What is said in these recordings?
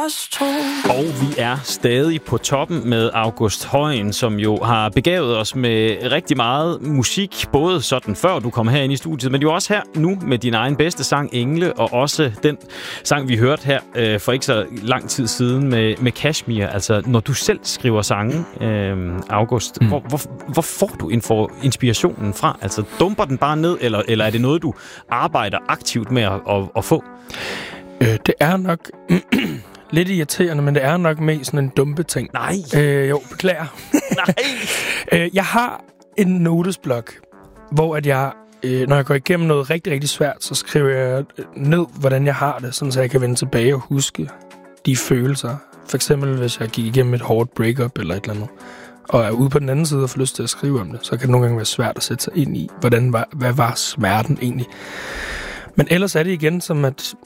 os to. Og vi er stadig på toppen med August Højen, som jo har begavet os med rigtig meget musik, både sådan før du kom herind i studiet, men jo også her nu med din egen bedste sang, Engle, og også den sang, vi hørte her for ikke så lang tid siden med Kashmir. Altså, når du selv skriver sange, August, hvor får du inspirationen fra? Altså, dumper den bare ned, eller er det noget, du arbejder aktivt med at få? Det er nok lidt irriterende, men det er nok mest sådan en dumpe ting. Nej. Jo, beklager. Nej. Jeg har en notesblok, hvor at jeg, når jeg går igennem noget rigtig, rigtig svært, så skriver jeg ned, hvordan jeg har det, sådan så jeg kan vende tilbage og huske de følelser. For eksempel, hvis jeg gik igennem et hårdt breakup eller et eller andet, og er ude på den anden side og får lyst til at skrive om det, så kan det nogle gange være svært at sætte sig ind i, hvad var smerten egentlig. Men ellers er det igen som, at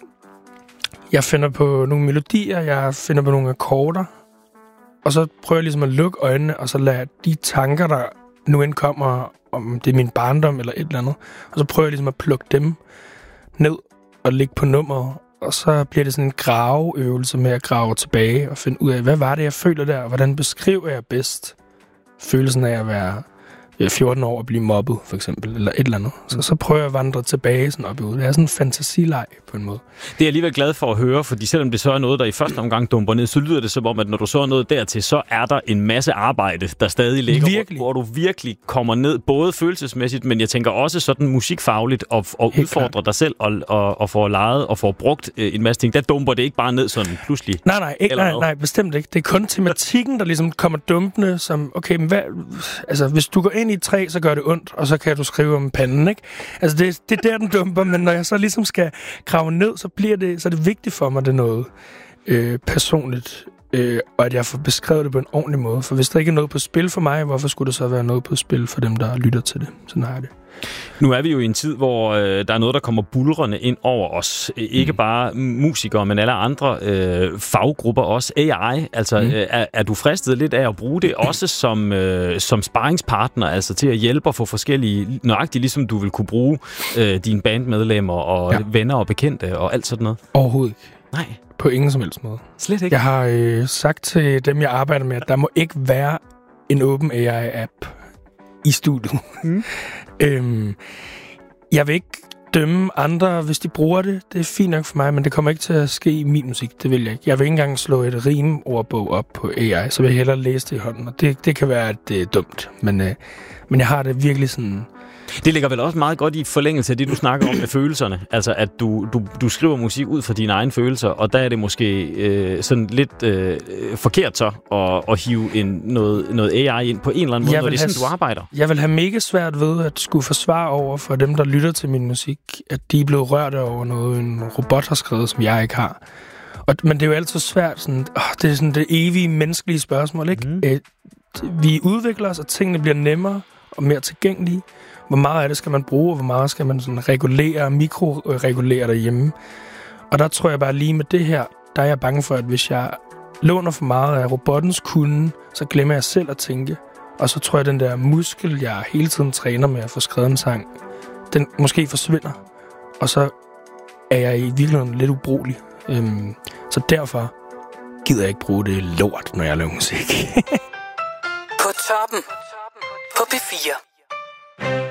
jeg finder på nogle melodier, jeg finder på nogle akkorder, og så prøver jeg ligesom at lukke øjnene, og så lader de tanker, der nu end kommer, om det er min barndom eller et eller andet, og så prøver jeg ligesom at plukke dem ned og lægge på nummeret, og så bliver det sådan en graveøvelse med at grave tilbage og finde ud af, hvad var det, jeg føler der, og hvordan beskriver jeg bedst følelsen af at være 14 år og blive mobbet, for eksempel, eller et eller andet. Så prøver jeg at vandre tilbage sådan op i hovedet. Det er sådan en fantasileg på en måde. Det er jeg alligevel glad for at høre, fordi selvom det så er noget, der i første omgang dumper ned, så lyder det som om, at når du så er noget dertil, så er der en masse arbejde, der stadig ligger, hvor du virkelig kommer ned, både følelsesmæssigt, men jeg tænker også sådan musikfagligt, og udfordrer dig selv, og får leget og får brugt en masse ting. Der dumper det ikke bare ned sådan pludselig. Nej, bestemt ikke. Det er kun tematikken, der ligesom kommer dumpende, som, okay, men hvad, altså hvis du går ind i et træ, så gør det ondt, og så kan du skrive om panden, ikke? Altså, det er der, den dumper, men når jeg så ligesom skal grave ned, så er det vigtigt for mig, det er noget personligt, og at jeg får beskrevet det på en ordentlig måde. For hvis der ikke er noget på spil for mig, hvorfor skulle der så være noget på spil for dem, der lytter til det? Sådan har jeg det. Nu er vi jo i en tid, hvor der er noget, der kommer bulrende ind over os. Ikke bare musikere, men alle andre faggrupper også. AI, altså er du fristet lidt af at bruge det også som sparringspartner, altså til at hjælpe og få forskellige, nøjagtigt ligesom du vil kunne bruge dine bandmedlemmer og venner og bekendte og alt sådan noget? Overhovedet ikke. Nej. På ingen som helst måde. Slet ikke? Jeg har sagt til dem, jeg arbejder med, at der må ikke være en åben AI-app i studiet. Jeg vil ikke dømme andre, hvis de bruger det. Det er fint nok for mig, men det kommer ikke til at ske i min musik. Det vil jeg ikke. Jeg vil ikke engang slå et rimordbog op på AI, så vil jeg hellere læse det i hånden. Og det kan være, at det er dumt, men jeg har det virkelig sådan. Det ligger vel også meget godt i forlængelse af det, du snakker om med følelserne. Altså, at du skriver musik ud fra dine egne følelser, og der er det måske sådan lidt forkert så at hive noget AI ind på en eller anden måde, når det er sådan, du arbejder. Jeg vil have mega svært ved at skulle forsvare over for dem, der lytter til min musik, at de er blevet rørt over noget, en robot har skrevet, som jeg ikke har. Men det er jo altid svært. Sådan, det er sådan det evige menneskelige spørgsmål, ikke? Vi udvikler os, og tingene bliver nemmere og mere tilgængelige. Hvor meget af det skal man bruge, og hvor meget skal man sådan mikroregulere derhjemme. Og der tror jeg bare lige med det her, der er jeg bange for, at hvis jeg låner for meget af robottens kunde, så glemmer jeg selv at tænke. Og så tror jeg, at den der muskel, jeg hele tiden træner med at få skrevet en sang, den måske forsvinder. Og så er jeg i virkeligheden lidt ubrugelig. Så derfor gider jeg ikke bruge det lort, når jeg laver musik. På toppen. På P4.